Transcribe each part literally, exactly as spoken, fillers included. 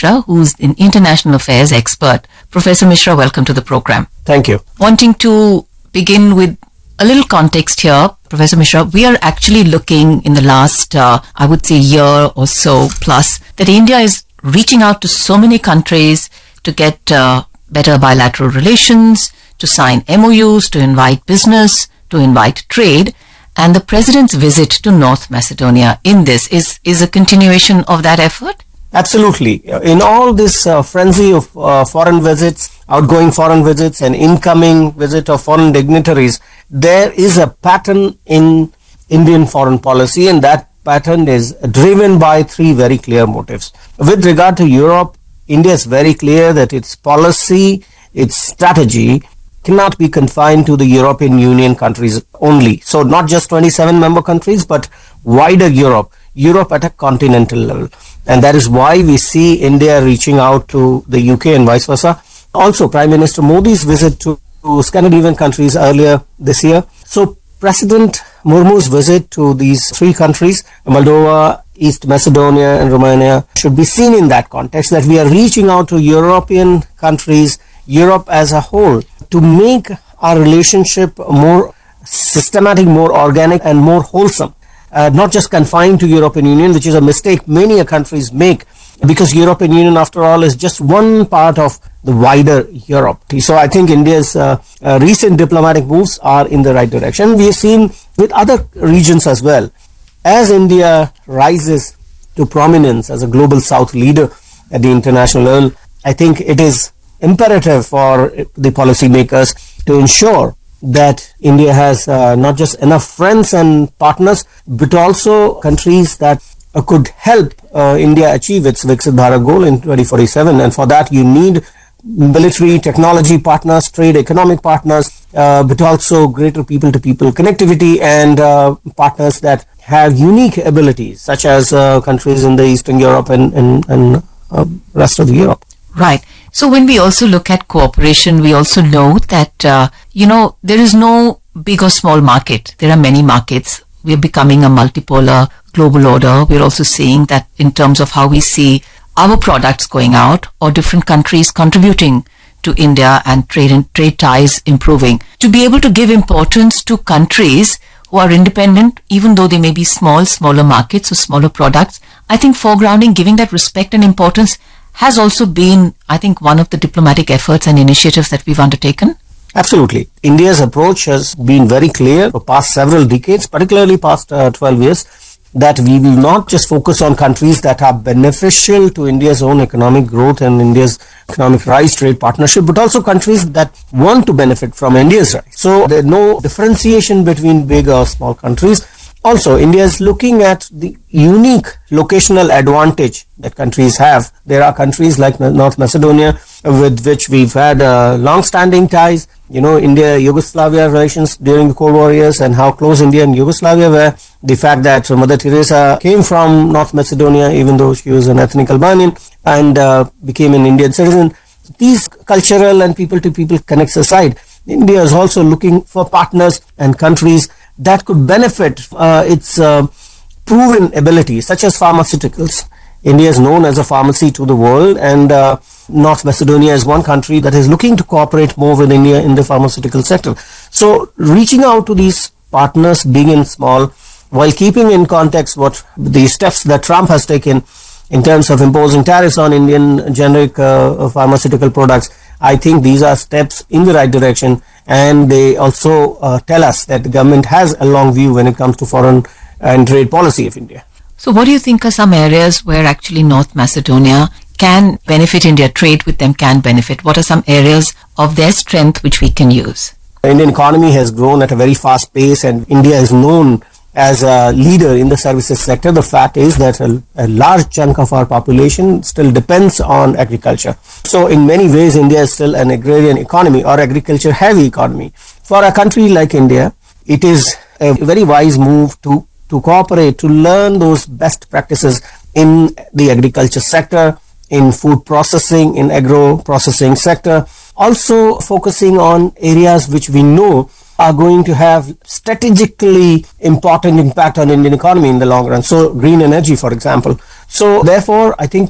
Mishra, who's an international affairs expert. Professor Mishra, welcome to the program. Thank you. Wanting to begin with a little context here, Professor Mishra, we are actually looking in the last, uh, I would say, year or so plus, that India is reaching out to so many countries to get uh, better bilateral relations, to sign M O Us, to invite business, to invite trade. And the President's visit to North Macedonia in this is, is a continuation of that effort? Absolutely. In all this uh, frenzy of uh, foreign visits, outgoing foreign visits and incoming visit of foreign dignitaries, there is a pattern in Indian foreign policy, and that pattern is driven by three very clear motives. With regard to Europe, India is very clear that its policy, its strategy cannot be confined to the European Union countries only. So not just twenty-seven member countries, but wider Europe, Europe at a continental level. And that is why we see India reaching out to the U K and vice versa. Also, Prime Minister Modi's visit to, to Scandinavian countries earlier this year. So President Murmu's visit to these three countries, Moldova, East Macedonia and Romania, should be seen in that context, that we are reaching out to European countries, Europe as a whole, to make our relationship more systematic, more organic and more wholesome. Uh, not just confined to European Union, which is a mistake many countries make, because European Union, after all, is just one part of the wider Europe. So I think India's uh, uh, recent diplomatic moves are in the right direction. We have seen with other regions as well. As India rises to prominence as a global South leader at the international level, I think it is imperative for the policymakers to ensure that India has uh, not just enough friends and partners, but also countries that uh, could help uh, India achieve its Viksit Bharat goal in twenty forty-seven. And for that, you need military, technology partners, trade, economic partners, uh, but also greater people-to-people connectivity and uh, partners that have unique abilities, such as uh, countries in the Eastern Europe and, and, and uh, rest of Europe. Right. So when we also look at cooperation, we also know that, uh, you know, there is no big or small market. There are many markets. We are becoming a multipolar global order. We're also seeing that in terms of how we see our products going out or different countries contributing to India and trade and trade ties improving. To be able to give importance to countries who are independent, even though they may be small, smaller markets or smaller products, I think foregrounding, giving that respect and importance has also been, I think, one of the diplomatic efforts and initiatives that we've undertaken. Absolutely. India's approach has been very clear for past several decades, particularly past uh, twelve years, that we will not just focus on countries that are beneficial to India's own economic growth and India's economic rise, trade partnership, but also countries that want to benefit from India's rise. So there's no differentiation between big or small countries. Also, India is looking at the unique locational advantage that countries have. There are countries like North Macedonia with which we've had uh, long-standing ties. You know, India-Yugoslavia relations during the Cold War years and how close India and Yugoslavia were. The fact that Mother Teresa came from North Macedonia, even though she was an ethnic Albanian, and uh, became an Indian citizen. These cultural and people-to-people connects aside, India is also looking for partners and countries that could benefit uh, its uh, proven abilities, such as pharmaceuticals. India is known as a pharmacy to the world, and uh, North Macedonia is one country that is looking to cooperate more with India in the pharmaceutical sector. So reaching out to these partners, big and small, while keeping in context what the steps that Trump has taken in terms of imposing tariffs on Indian generic uh, pharmaceutical products, I think these are steps in the right direction, and they also uh, tell us that the government has a long view when it comes to foreign and trade policy of India. So what do you think are some areas where actually North Macedonia can benefit India, trade with them can benefit? What are some areas of their strength which we can use? The Indian economy has grown at a very fast pace, and India is known as a leader in the services sector. The fact is that a, a large chunk of our population still depends on agriculture. So in many ways, India is still an agrarian economy or agriculture heavy economy. For a country like India, it is a very wise move to, to cooperate, to learn those best practices in the agriculture sector, in food processing, in agro processing sector, also focusing on areas which we know are going to have strategically important impact on Indian economy in the long run. So green energy, for example. So therefore, I think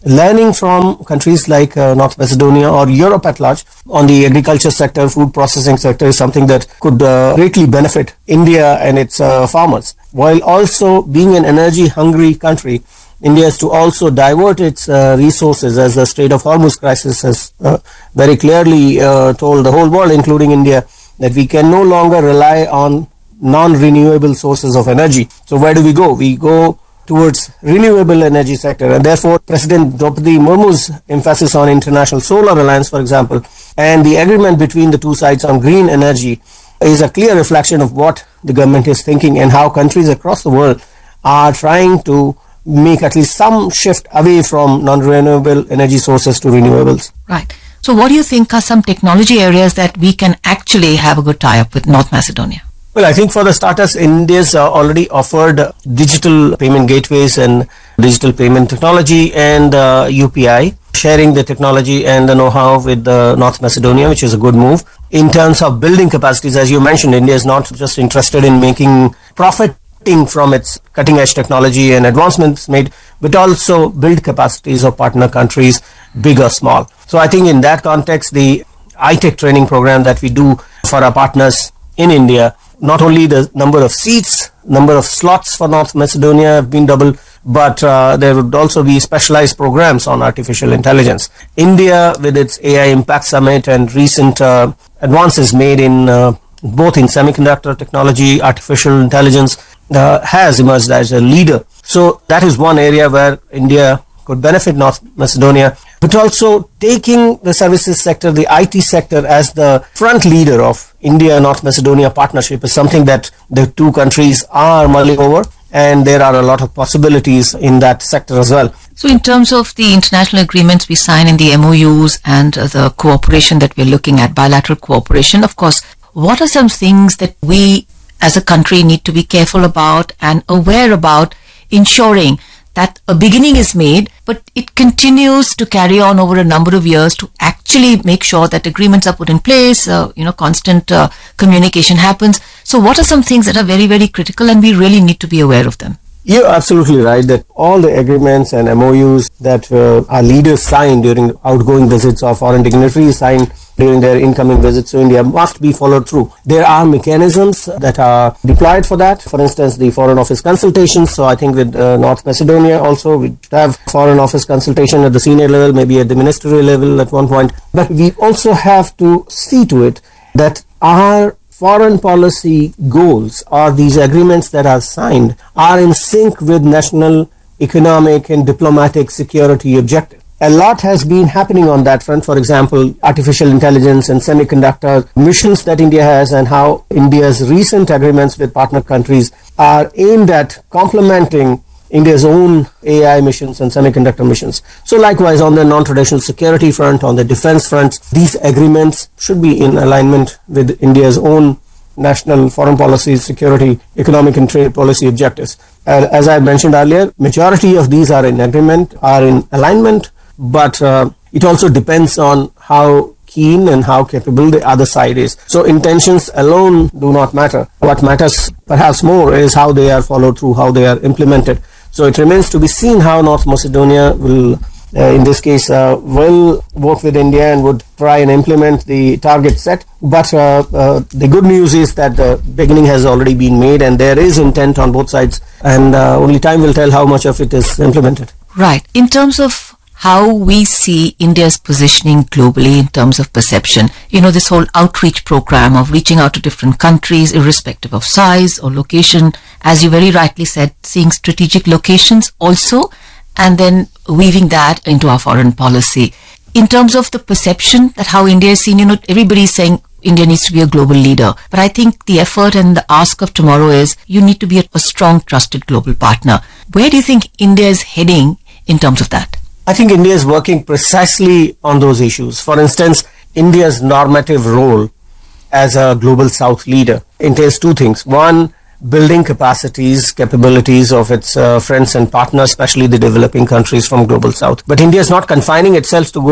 learning from countries like uh, North Macedonia or Europe at large on the agriculture sector, food processing sector is something that could uh, greatly benefit India and its uh, farmers. While also being an energy hungry country, India is to also divert its uh, resources, as the Strait of Hormuz crisis has uh, very clearly uh, told the whole world, including India, that we can no longer rely on non-renewable sources of energy. So where do we go? We go towards renewable energy sector, and therefore President Draupadi Murmu's emphasis on International Solar Alliance, for example, and the agreement between the two sides on green energy is a clear reflection of what the government is thinking and how countries across the world are trying to make at least some shift away from non-renewable energy sources to renewables. Right. So what do you think are some technology areas that we can actually have a good tie-up with North Macedonia? Well, I think for the starters, India's uh, already offered digital payment gateways and digital payment technology and uh, U P I, sharing the technology and the know-how with uh, North Macedonia, which is a good move. In terms of building capacities, as you mentioned, India is not just interested in making profit from its cutting-edge technology and advancements made, but also build capacities of partner countries, big or small. So I think in that context, the I TEC training program that we do for our partners in India, not only the number of seats, number of slots for North Macedonia have been doubled, but uh, there would also be specialized programs on artificial intelligence. India, with its A I Impact Summit and recent uh, advances made in uh, both in semiconductor technology, artificial intelligence, Uh, has emerged as a leader. So that is one area where India could benefit North Macedonia, but also taking the services sector, the I T sector as the front leader of India-North Macedonia partnership is something that the two countries are mulling over, and there are a lot of possibilities in that sector as well. So in terms of the international agreements we sign in the M O Us and uh, the cooperation that we're looking at, bilateral cooperation, of course, what are some things that we as a country need to be careful about and aware about, ensuring that a beginning is made, but it continues to carry on over a number of years to actually make sure that agreements are put in place, uh, you know, constant uh, communication happens. So what are some things that are very, very critical and we really need to be aware of them? You're absolutely right that all the agreements and M O Us that uh, our leaders sign during outgoing visits or foreign dignitaries sign during their incoming visits to India must be followed through. There are mechanisms that are deployed for that. For instance, the Foreign Office consultations. So I think with uh, North Macedonia also we have Foreign Office consultation at the senior level, maybe at the ministerial level at one point. But we also have to see to it that our foreign policy goals or these agreements that are signed are in sync with national economic and diplomatic security objectives. A lot has been happening on that front. For example, artificial intelligence and semiconductor missions that India has, and how India's recent agreements with partner countries are aimed at complementing India's own A I missions and semiconductor missions. So likewise, on the non-traditional security front, on the defense front, these agreements should be in alignment with India's own national foreign policy, security, economic and trade policy objectives. Uh, as I mentioned earlier, majority of these are in agreement, are in alignment, but uh, it also depends on how keen and how capable the other side is. So intentions alone do not matter. What matters perhaps more is how they are followed through, how they are implemented. So it remains to be seen how North Macedonia will, uh, in this case, uh, will work with India and would try and implement the target set. But uh, uh, the good news is that the beginning has already been made and there is intent on both sides, and uh, only time will tell how much of it is implemented. Right. In terms of how we see India's positioning globally in terms of perception, you know, this whole outreach program of reaching out to different countries, irrespective of size or location, as you very rightly said, seeing strategic locations also, and then weaving that into our foreign policy. In terms of the perception that how India is seen, you know, everybody is saying India needs to be a global leader. But I think the effort and the ask of tomorrow is you need to be a, a strong, trusted global partner. Where do you think India is heading in terms of that? I think India is working precisely on those issues. For instance, India's normative role as a global South leader entails two things. One, building capacities, capabilities of its uh, friends and partners, especially the developing countries from global South. But India is not confining itself to go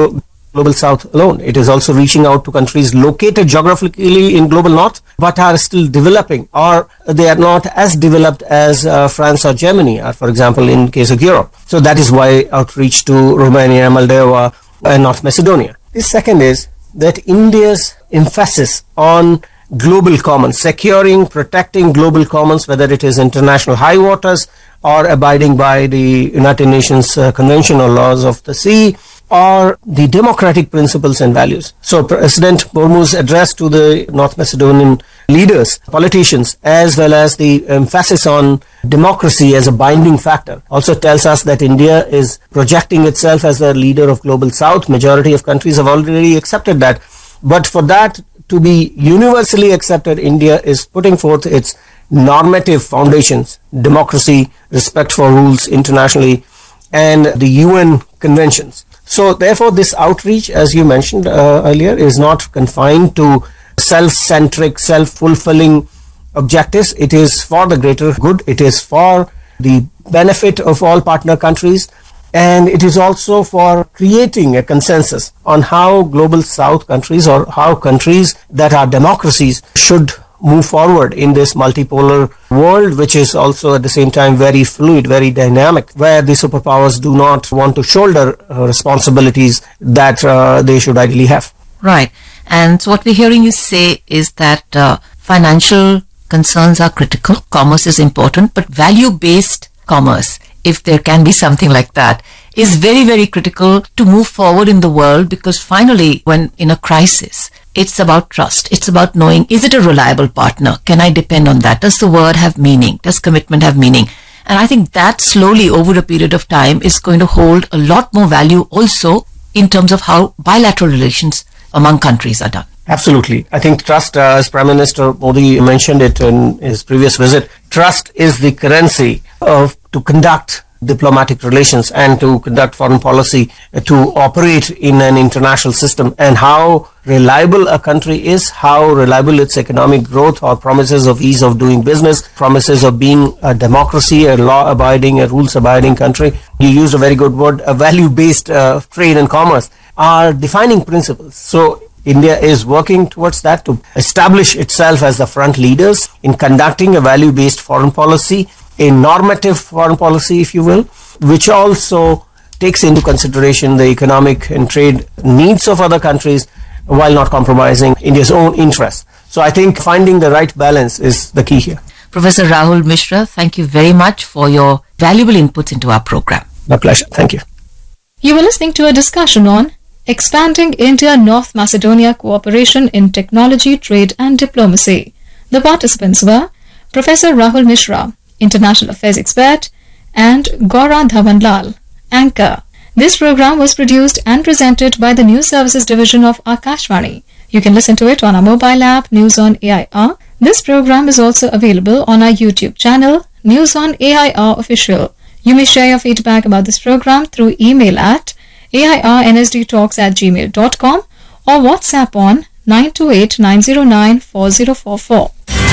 Global South alone. It is also reaching out to countries located geographically in Global North, but are still developing, or they are not as developed as uh, France or Germany are, for example, in case of Europe. So that is why outreach to Romania, Moldova, and North Macedonia. The second is that India's emphasis on global commons, securing, protecting global commons, whether it is international high waters or abiding by the United Nations uh, Convention or laws of the sea, or the democratic principles and values. So President Murmu's address to the North Macedonian leaders, politicians, as well as the emphasis on democracy as a binding factor, also tells us that India is projecting itself as the leader of Global South. Majority of countries have already accepted that. But for that to be universally accepted, India is putting forth its normative foundations, democracy, respect for rules internationally, and the U N conventions. So therefore, this outreach, as you mentioned uh, earlier, is not confined to self-centric, self-fulfilling objectives. It is for the greater good. It is for the benefit of all partner countries. And it is also for creating a consensus on how Global South countries, or how countries that are democracies, should move forward in this multipolar world, which is also at the same time very fluid, very dynamic, where the superpowers do not want to shoulder uh, responsibilities that uh, they should ideally have. Right. And so what we're hearing you say is that uh, financial concerns are critical, commerce is important, but value-based commerce, if there can be something like that, is very, very critical to move forward in the world, because finally, when in a crisis, it's about trust. It's about knowing, is it a reliable partner? Can I depend on that? Does the word have meaning? Does commitment have meaning? And I think that slowly over a period of time is going to hold a lot more value also in terms of how bilateral relations among countries are done. Absolutely. I think trust, uh, as Prime Minister Modi mentioned it in his previous visit, trust is the currency of to conduct diplomatic relations and to conduct foreign policy, uh, to operate in an international system. And how reliable a country is, how reliable its economic growth, or promises of ease of doing business, promises of being a democracy, a law-abiding, a rules-abiding country. You used a very good word, a value-based uh, trade and commerce, are defining principles. So India is working towards that, to establish itself as the front leaders in conducting a value-based foreign policy, a normative foreign policy, if you will, which also takes into consideration the economic and trade needs of other countries while not compromising India's own interests. So I think finding the right balance is the key here. Professor Rahul Mishra, thank you very much for your valuable inputs into our program. My pleasure. Thank you. You were listening to a discussion on Expanding India-North Macedonia Cooperation in Technology, Trade and Diplomacy. The participants were Professor Rahul Mishra, International Affairs Expert, and Gaura Dhawanlal, Anchor. This program was produced and presented by the News Services Division of Akashvani. You can listen to it on our mobile app, News on A I R. This program is also available on our YouTube channel, News on A I R Official. You may share your feedback about this program through email at A I R N S D talks at gmail dot com or WhatsApp on nine two eight nine zero nine four zero four four.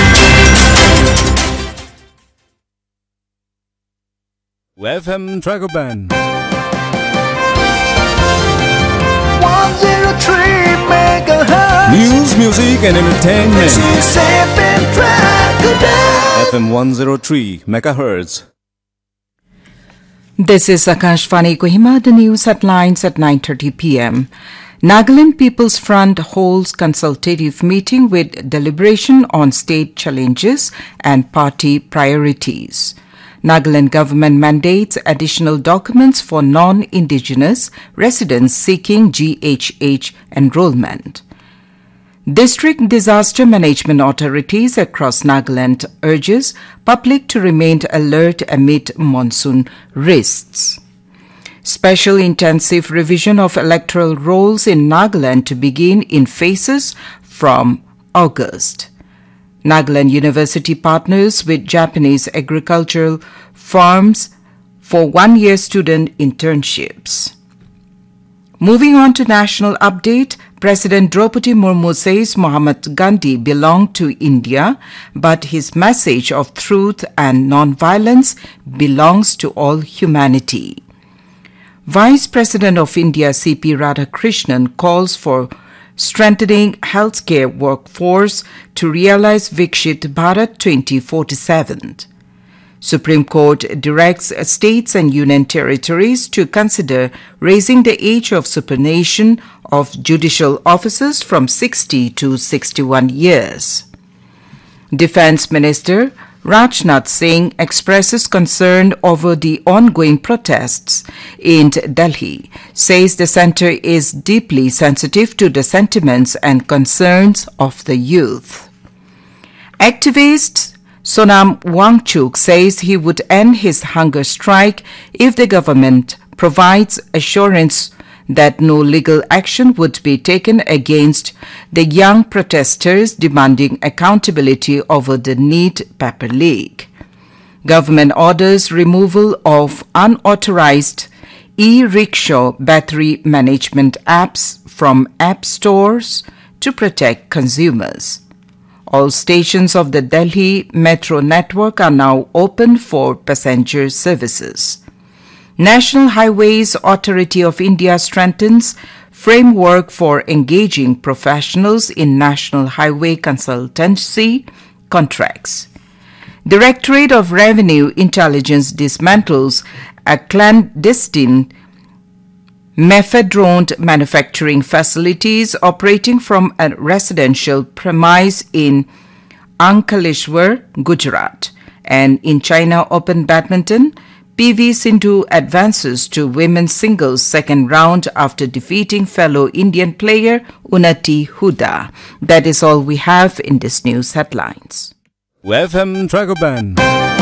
F M Dragoban one oh three megahertz. News, music and entertainment. This is F M Dragoban. F M one oh three megahertz. This is Akashvani Kohima, the news headlines at nine thirty p m Nagaland People's Front holds consultative meeting with deliberation on state challenges and party priorities. Nagaland government mandates additional documents for non-indigenous residents seeking G H H enrollment. District disaster management authorities across Nagaland urges public to remain alert amid monsoon risks. Special intensive revision of electoral rolls in Nagaland to begin in phases from August. Nagaland University partners with Japanese agricultural farms for one-year student internships. Moving on to national update, President Draupadi Murmu says Mahatma Gandhi belonged to India, but his message of truth and non-violence belongs to all humanity. Vice President of India C P Radhakrishnan calls for strengthening healthcare workforce to realize Vikshit Bharat twenty forty-seven. Supreme Court directs states and union territories to consider raising the age of superannuation of judicial officers from sixty to sixty-one years. Defence Minister Rajnath Singh expresses concern over the ongoing protests in Delhi, says the centre is deeply sensitive to the sentiments and concerns of the youth. Activist Sonam Wangchuk says he would end his hunger strike if the government provides assurance that no legal action would be taken against the young protesters demanding accountability over the NEET paper leak. Government orders removal of unauthorized e-rickshaw battery management apps from app stores to protect consumers. All stations of the Delhi Metro network are now open for passenger services. National Highways Authority of India strengthens framework for engaging professionals in national highway consultancy contracts. Directorate of Revenue Intelligence dismantles a clandestine mephedrone manufacturing facilities operating from a residential premise in Ankleshwar, Gujarat. And in China Open Badminton, P V Sindhu advances to women's singles second round after defeating fellow Indian player Unnati Huda. That is all we have in this news headlines. F M Dragoban.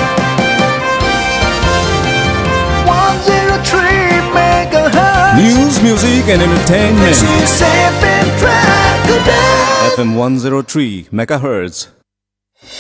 one oh three megahertz. News, music and entertainment. This is F M Dragoban. F M one oh three megahertz.